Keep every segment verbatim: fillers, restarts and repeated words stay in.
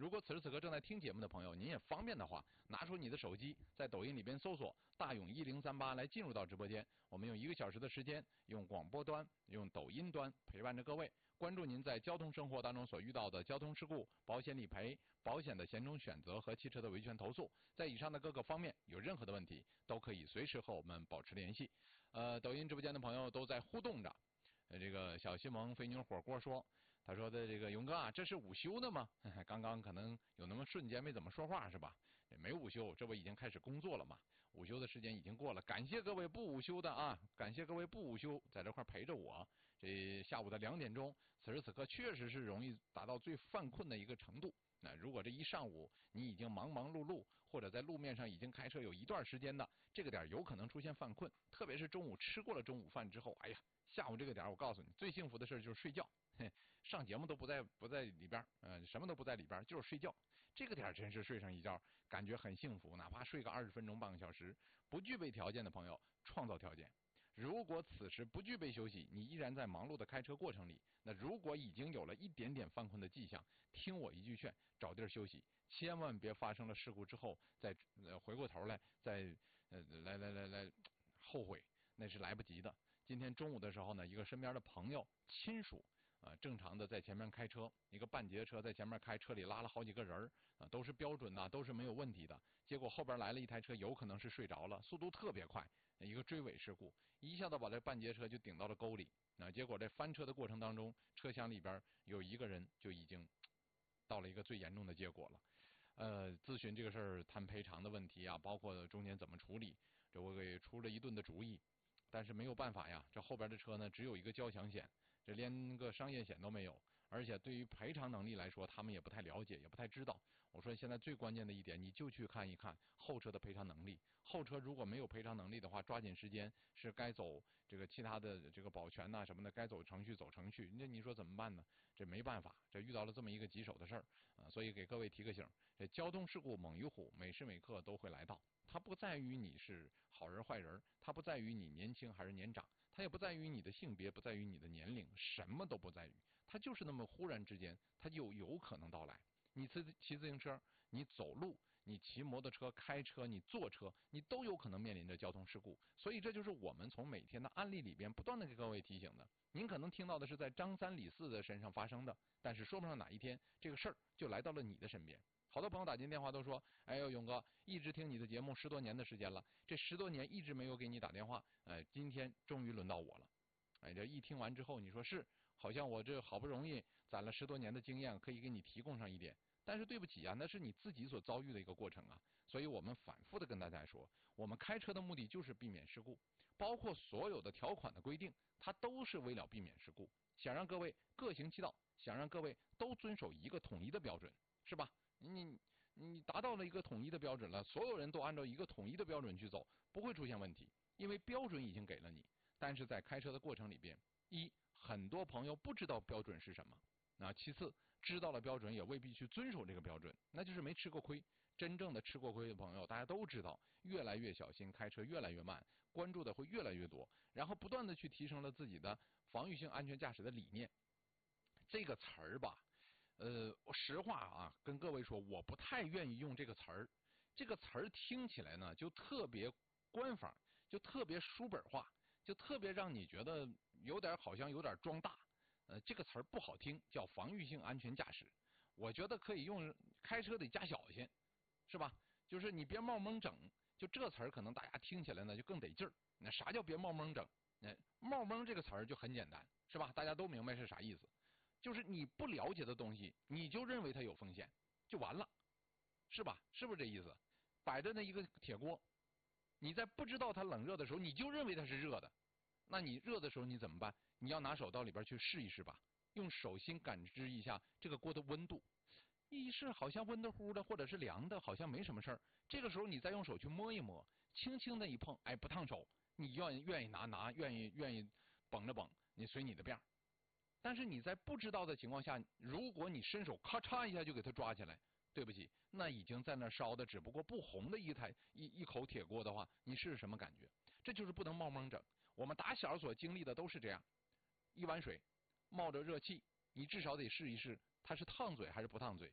如果此时此刻正在听节目的朋友，您也方便的话，拿出你的手机，在抖音里边搜索大勇一零三八来进入到直播间。我们用一个小时的时间，用广播端、用抖音端陪伴着各位，关注您在交通生活当中所遇到的交通事故、保险理赔、保险的险种选择和汽车的维权投诉。在以上的各个方面有任何的问题，都可以随时和我们保持联系。呃，抖音直播间的朋友都在互动着。呃，这个小西蒙肥牛火锅说，他说的这个勇哥啊，这是午休的吗？刚刚可能有那么瞬间没怎么说话是吧？没午休，这不已经开始工作了嘛？午休的时间已经过了，感谢各位不午休的啊，感谢各位不午休在这块陪着我。这下午的两点钟，此时此刻确实是容易达到最犯困的一个程度。那如果这一上午你已经忙忙碌碌，或者在路面上已经开车有一段时间的，这个点有可能出现犯困，特别是中午吃过了中午饭之后，哎呀。下午这个点我告诉你，最幸福的事就是睡觉，上节目都不在不在里边，呃，什么都不在里边，就是睡觉。这个点真是睡上一觉，感觉很幸福，哪怕睡个二十分钟、半个小时。不具备条件的朋友，创造条件。如果此时不具备休息，你依然在忙碌的开车过程里，那如果已经有了一点点犯困的迹象，听我一句劝，找地儿休息，千万别发生了事故之后再呃回过头来再呃来来来来后悔，那是来不及的。今天中午的时候呢，一个身边的朋友、亲属啊、呃，正常的在前面开车，一个半截车在前面开，车里拉了好几个人啊、呃，都是标准的，都是没有问题的。结果后边来了一台车，有可能是睡着了，速度特别快，一个追尾事故，一下子把这半截车就顶到了沟里。啊、呃，结果在翻车的过程当中，车厢里边有一个人就已经到了一个最严重的结果了。呃，咨询这个事儿谈赔偿的问题啊，包括中间怎么处理，这我给出了一顿的主意。但是没有办法呀，这后边的车呢只有一个交强险，这连个商业险都没有，而且对于赔偿能力来说，他们也不太了解，也不太知道。我说现在最关键的一点，你就去看一看后车的赔偿能力。后车如果没有赔偿能力的话，抓紧时间是该走这个其他的这个保全呐、啊、什么的，该走程序走程序。那你说怎么办呢？这没办法，这遇到了这么一个棘手的事儿啊，所以给各位提个醒，这交通事故猛于虎，每时每刻都会来到。它不在于你是好人坏人，它不在于你年轻还是年长，它也不在于你的性别，不在于你的年龄，什么都不在于，它就是那么忽然之间，它就有可能到来。你骑骑自行车，你走路，你骑摩托车、开车，你坐车，你都有可能面临着交通事故。所以这就是我们从每天的案例里边不断的给各位提醒的。您可能听到的是在张三李四的身上发生的，但是说不上哪一天这个事儿就来到了你的身边。好多朋友打进电话都说，哎呦勇哥，一直听你的节目十多年的时间了，这十多年一直没有给你打电话，哎，今天终于轮到我了。哎，这一听完之后你说是，好像我这好不容易攒了十多年的经验可以给你提供上一点，但是对不起啊，那是你自己所遭遇的一个过程啊。所以我们反复的跟大家说，我们开车的目的就是避免事故，包括所有的条款的规定，它都是为了避免事故，想让各位各行其道，想让各位都遵守一个统一的标准，是吧？你你达到了一个统一的标准了，所有人都按照一个统一的标准去走，不会出现问题，因为标准已经给了你。但是在开车的过程里边，一很多朋友不知道标准是什么，那其次知道了标准也未必去遵守这个标准，那就是没吃过亏。真正的吃过亏的朋友，大家都知道，越来越小心开车，越来越慢，关注的会越来越多，然后不断的去提升了自己的防御性安全驾驶的理念。这个词儿吧。呃，实话啊，跟各位说，我不太愿意用这个词儿。这个词儿听起来呢，就特别官方，就特别书本化，就特别让你觉得有点好像有点装大。呃，这个词儿不好听，叫防御性安全驾驶。我觉得可以用开车得加小心，是吧？就是你别冒蒙整，就这词儿可能大家听起来呢就更得劲儿。那啥叫别冒蒙整？那冒蒙这个词儿就很简单，是吧？大家都明白是啥意思。就是你不了解的东西，你就认为它有风险，就完了，是吧？是不是这意思？摆着那一个铁锅，你在不知道它冷热的时候，你就认为它是热的，那你热的时候你怎么办？你要拿手到里边去试一试吧，用手心感知一下这个锅的温度，一试好像温的乎的，或者是凉的，好像没什么事儿。这个时候你再用手去摸一摸，轻轻的一碰，哎，不烫手，你愿意愿意拿拿，愿意愿意绷着绷，你随你的便。但是你在不知道的情况下，如果你伸手咔嚓一下就给它抓起来，对不起，那已经在那烧的只不过不红的一台一一口铁锅的话，你是什么感觉？这就是不能冒蒙整。我们打小所经历的都是这样，一碗水冒着热气，你至少得试一试它是烫嘴还是不烫嘴。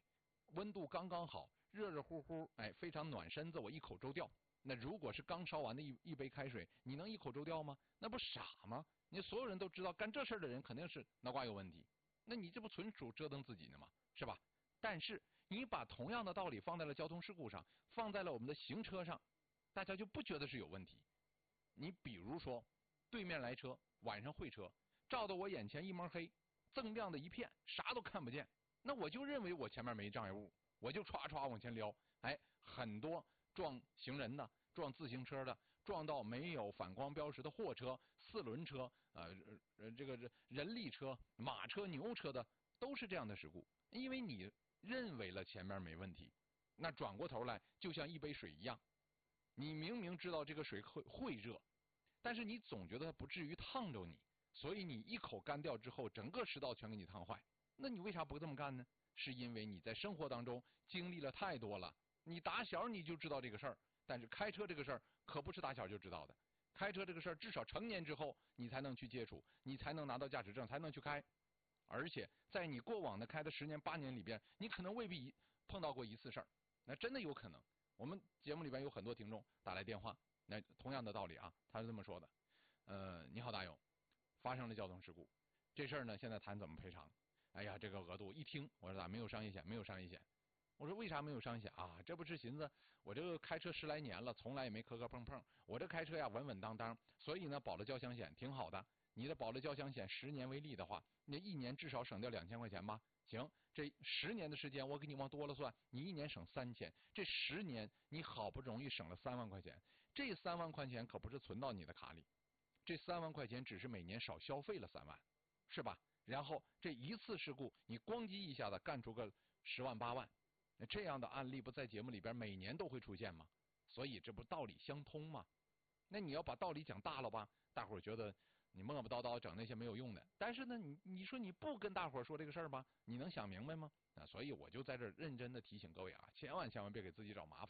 温度刚刚好，热热乎乎，哎，非常暖身子，我一口周掉。那如果是刚烧完的一一杯开水，你能一口周掉吗？那不傻吗？你所有人都知道，干这事儿的人肯定是脑瓜有问题。那你这不纯属折腾自己呢吗？是吧？但是你把同样的道理放在了交通事故上，放在了我们的行车上，大家就不觉得是有问题。你比如说，对面来车，晚上会车，照到我眼前一蒙黑，锃亮的一片，啥都看不见。那我就认为我前面没障碍物，我就歘歘往前撩。哎，很多撞行人的、撞自行车的、撞到没有反光标识的货车、四轮车、呃呃这个人力车、马车、牛车的，都是这样的事故。因为你认为了前面没问题，那转过头来就像一杯水一样，你明明知道这个水会会热，但是你总觉得它不至于烫着你，所以你一口干掉之后，整个食道全给你烫坏。那你为啥不这么干呢？是因为你在生活当中经历了太多了。你打小你就知道这个事儿，但是开车这个事儿可不是打小就知道的。开车这个事儿至少成年之后你才能去接触，你才能拿到驾驶证，才能去开。而且在你过往的开的十年八年里边，你可能未必碰到过一次事儿，那真的有可能。我们节目里边有很多听众打来电话，那同样的道理啊，他是这么说的：呃，你好，大勇，发生了交通事故，这事儿呢现在谈怎么赔偿？哎呀，这个额度一听，我说咋没有商业险？没有商业险。我说为啥没有商业险啊？这不是寻思我这个开车十来年了，从来也没磕磕碰碰，我这开车呀稳稳当当，所以呢保了交强险挺好的。你的保了交强险十年为例的话，那一年至少省掉两千块钱吧？行，这十年的时间我给你往多了算，你一年省三千，这十年你好不容易省了三万块钱，这三万块钱可不是存到你的卡里，这三万块钱只是每年少消费了三万，是吧？然后这一次事故你咣叽一下子干出个十万八万，那这样的案例不在节目里边每年都会出现吗？所以这不道理相通吗？那你要把道理讲大了吧，大伙儿觉得你磨磨叨叨整那些没有用的。但是呢，你你说你不跟大伙儿说这个事儿吧，你能想明白吗？啊，所以我就在这儿认真的提醒各位啊，千万千万别给自己找麻烦。